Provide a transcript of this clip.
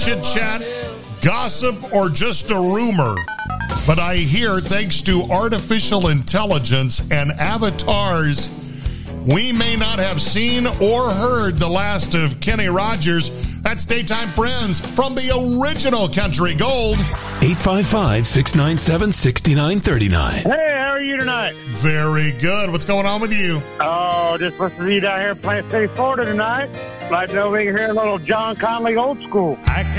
chit chat, gossip, or just a rumor. But I hear, thanks to artificial intelligence and avatars, we may not have seen or heard the last of Kenny Rogers. That's Daytime Friends from the original Country Gold. 855-697-6939. Hey, how are you tonight? Very good. What's going on with you? Oh, just listening to you down here in Plant City, Florida tonight. Like to know we can hear a little John Conley old school. I